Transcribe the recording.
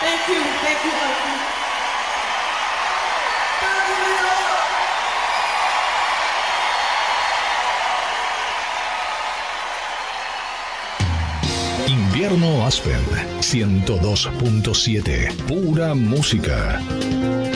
Thank you, Martín. Invierno Aspen 102.7, pura música.